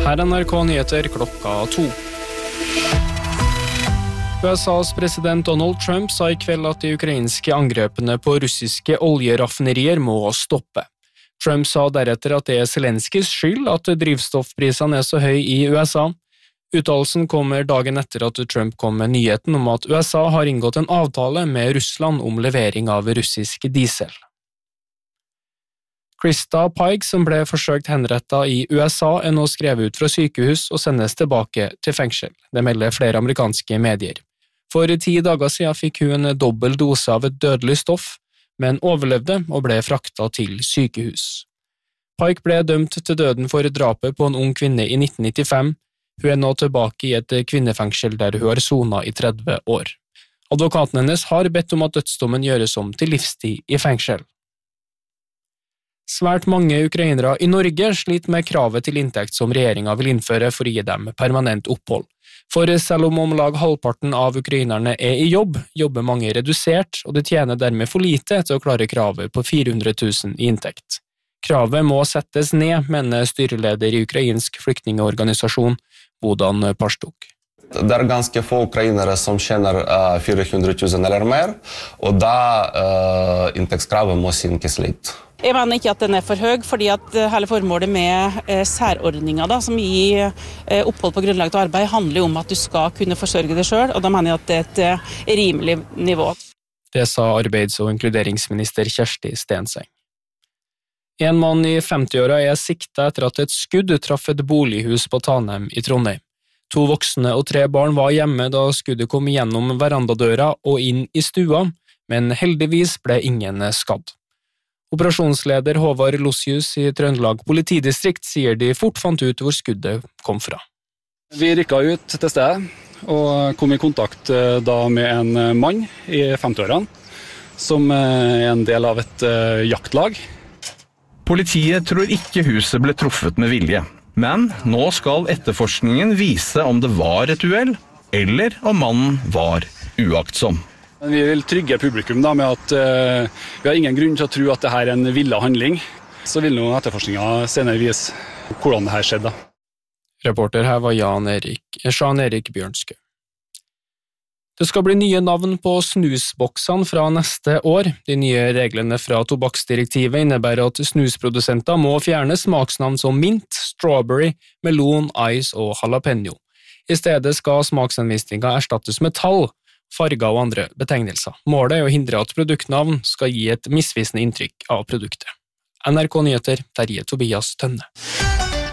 Her NRK Nyheter 2:00. USAs president Donald Trump sa I kveld at de ukrainske angrepene på russiske oljeraffinerier må stoppe. Trump sa deretter at det Zelenskys skyld at drivstoffprisene så høy I USA. Uttalelsen kommer dagen etter at Trump kom med nyheten om at USA har inngått en avtale med Russland om levering av russisk diesel. Krista Pike, som ble forsøkt henrettet I USA, nå skrevet ut fra sykehus og sendes tilbake til fengsel. Det melder flere amerikanske medier. For 10 dager siden fikk hun en dobbel dose av et dødelig stoff, men overlevde og ble fraktet til sykehus. Pike ble dømt til døden for drapet på en ung kvinne I 1995. Hun nå tilbake I et kvinnefengsel der hun har sonet I 30 år. Advokaten hennes har bedt om at dødsdommen gjøres om til livstid I fengsel. Svært mange ukrainere I Norge sliter med kravet til inntekt som regjeringen vil innføre for å gi dem permanent opphold. For selv om lag halvparten av ukrainerne I jobb, jobber mange redusert, og de tjener dermed for lite til å klare kravet på 400 000 I inntekt. Kravet må settes ned, mener styreleder I ukrainsk flyktningeorganisasjon Bodan Parstuk. Det ganske få ukrainere som tjener 400 000 eller mer, og da inntektskravet må synkes litt. Jeg mener ikke at den for høy, fordi at hele formålet med særordninger som gir opphold på grunnlag til arbeid handler om at du skal kunne forsørge deg selv, og da mener jeg at det et rimelig nivå. Det sa arbeids- og inkluderingsminister Kjersti Stenseng. En mann I 50-åra siktet etter at et skudd traff et bolighus på Tanem I Trondheim. 2 voksne og 3 barn var hjemme da skuddet kom gjennom verandadøra og inn I stua, men heldigvis ble ingen skadd. Operasjonsleder Håvard Losius I Trøndelag politidistrikt sier de fort fant ut hvor skuddet kom fra. Vi rykket ut til stedet og kom I kontakt da med en mann I 50-årene som en del av et jaktlag. Politiet tror ikke huset ble truffet med vilje, men nå skal etterforskningen vise om det var et uhell, eller om mannen var uaktsom. Vi vil trygge publikum da, med at vi har ingen grunn til å tro at dette en villet handling. Så vil nå etterforskningen senere vise hvordan dette skjedde. Reporter her var Jean-Erik Bjørnskø. Det skal bli nye navn på snusboksene fra neste år. De nye reglene fra tobakksdirektivet innebærer at snusprodusenter må fjerne smaksnavn som mint, strawberry, melon, ice og jalapeno. I stedet skal smaksanvisninger erstattes med tall, farger og andre betegnelser. Målet å hindre at produktnavn skal gi et misvisende inntrykk av produktet. NRK Nyheter, Terje Tobias Tønne.